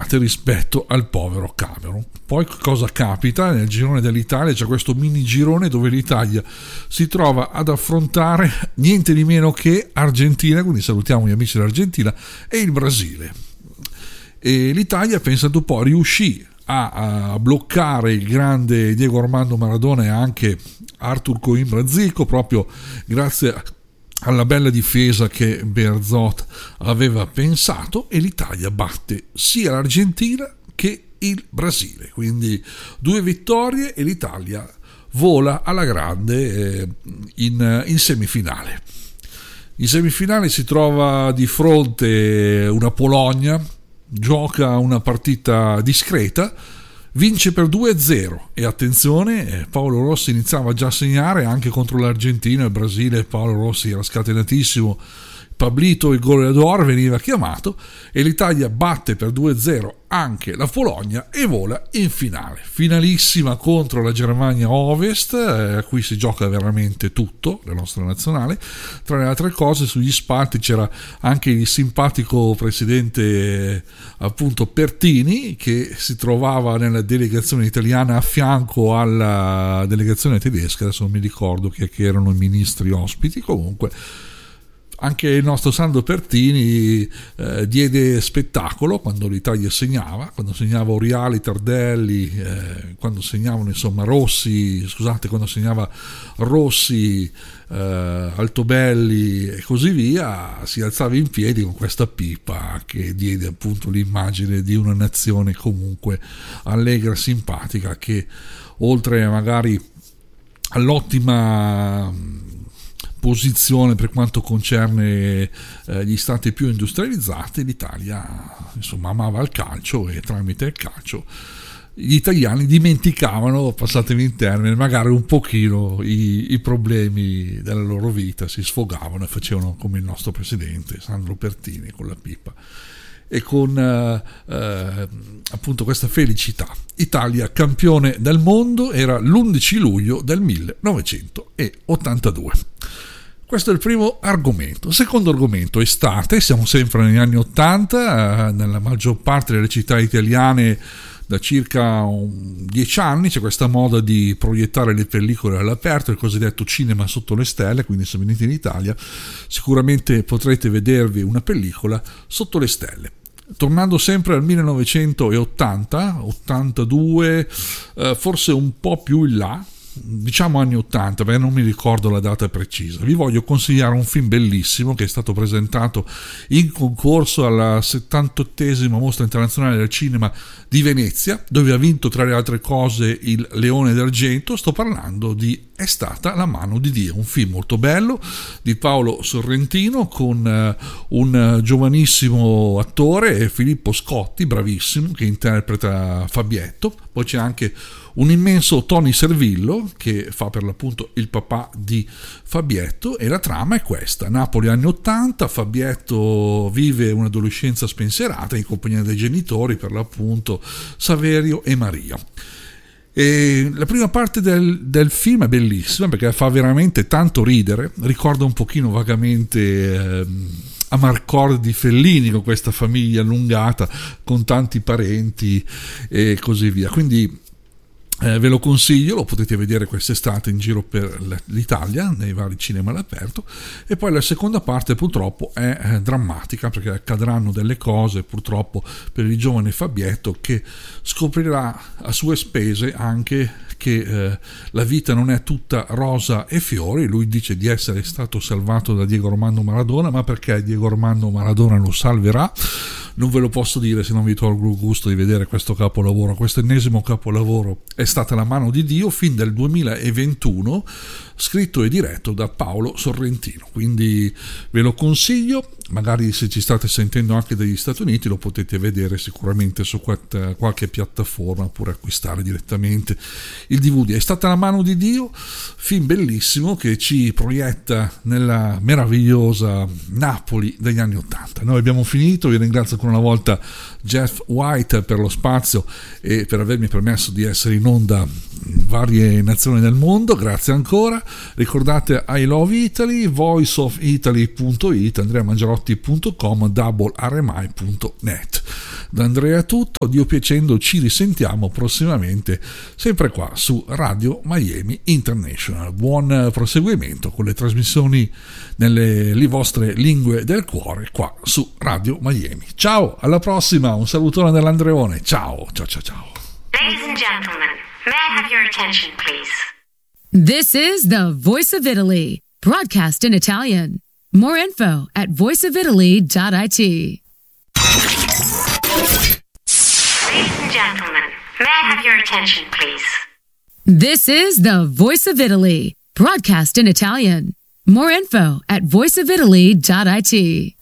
giocate rispetto al povero Camerun. Poi cosa capita? Nel girone dell'Italia c'è questo mini girone dove l'Italia si trova ad affrontare niente di meno che Argentina, quindi salutiamo gli amici dell'Argentina, e il Brasile. E l'Italia, pensate un po', riuscì a bloccare il grande Diego Armando Maradona e anche Arthur Coimbra Zico proprio grazie alla bella difesa che Bearzot aveva pensato, e l'Italia batte sia l'Argentina che il Brasile, quindi 2 vittorie e l'Italia vola alla grande in semifinale. In semifinale si trova di fronte una Polonia, gioca una partita discreta, vince per 2-0 e attenzione, Paolo Rossi iniziava già a segnare anche contro l'Argentina. Il Brasile, Paolo Rossi era scatenatissimo, Pablito il goleador veniva chiamato, e l'Italia batte per 2-0 anche la Polonia e vola in finale, finalissima contro la Germania Ovest, a cui si gioca veramente tutto, la nostra nazionale. Tra le altre cose, sugli spalti c'era anche il simpatico presidente appunto Pertini, che si trovava nella delegazione italiana a fianco alla delegazione tedesca. Adesso non mi ricordo che erano i ministri ospiti. Comunque anche il nostro Sandro Pertini diede spettacolo quando l'Italia segnava, quando segnava Oriali, Tardelli, quando segnavano insomma quando segnava Rossi, Altobelli e così via, si alzava in piedi con questa pipa che diede appunto l'immagine di una nazione comunque allegra, simpatica, che oltre magari all'ottima posizione per quanto concerne gli stati più industrializzati, l'Italia insomma amava il calcio, e tramite il calcio gli italiani dimenticavano, passatemi in termini, magari un pochino i problemi della loro vita, si sfogavano e facevano come il nostro presidente Sandro Pertini con la pipa e con appunto questa felicità. Italia campione del mondo era l'11 luglio del 1982. Questo è il primo argomento. Secondo argomento, estate, siamo sempre negli anni 80, nella maggior parte delle città italiane da circa 10 anni c'è questa moda di proiettare le pellicole all'aperto, il cosiddetto cinema sotto le stelle, quindi se venite in Italia sicuramente potrete vedervi una pellicola sotto le stelle. Tornando sempre al 1980, 82, forse un po' più in là, diciamo anni 80 perché non mi ricordo la data precisa, vi voglio consigliare un film bellissimo che è stato presentato in concorso alla 78esima Mostra Internazionale del Cinema di Venezia, dove ha vinto tra le altre cose il Leone d'Argento. Sto parlando di È stata la mano di Dio, un film molto bello di Paolo Sorrentino con un giovanissimo attore, Filippo Scotti, bravissimo, che interpreta Fabietto. Poi c'è anche un immenso Tony Servillo che fa per l'appunto il papà di Fabietto, e la trama è questa: Napoli anni 80, Fabietto vive un'adolescenza spensierata in compagnia dei genitori, per l'appunto Saverio e Maria. E la prima parte del film è bellissima perché fa veramente tanto ridere, ricorda un pochino vagamente Amarcord di Fellini, con questa famiglia allungata con tanti parenti e così via, quindi ve lo consiglio, lo potete vedere quest'estate in giro per l'Italia nei vari cinema all'aperto. E poi la seconda parte purtroppo è drammatica perché accadranno delle cose purtroppo per il giovane Fabietto, che scoprirà a sue spese anche che la vita non è tutta rosa e fiori. Lui dice di essere stato salvato da Diego Armando Maradona, ma perché Diego Armando Maradona lo salverà non ve lo posso dire se non vi tolgo il gusto di vedere questo capolavoro. Questo ennesimo capolavoro È stata la mano di Dio, film del 2021, scritto e diretto da Paolo Sorrentino, quindi ve lo consiglio. Magari se ci state sentendo anche dagli Stati Uniti lo potete vedere sicuramente su qualche piattaforma, oppure acquistare direttamente il DVD. È stata la mano di Dio, film bellissimo che ci proietta nella meravigliosa Napoli degli anni '80. Noi abbiamo finito, vi ringrazio ancora una volta Jeff White per lo spazio e per avermi permesso di essere in onda varie nazioni del mondo. Grazie ancora. Ricordate I Love Italy, voiceofitaly.it, andreamangiarotti.com, doublermi.net. Da Andrea è tutto, Dio piacendo ci risentiamo prossimamente sempre qua su Radio Miami International. Buon proseguimento con le trasmissioni nelle vostre lingue del cuore qua su Radio Miami. Ciao, alla prossima, un salutone dall'Andreone. Ciao. Ladies and gentlemen, may I have your attention, please? This is the Voice of Italy, broadcast in Italian. More info at voiceofitaly.it. Ladies and gentlemen, may I have your attention, please? This is the Voice of Italy, broadcast in Italian. More info at voiceofitaly.it.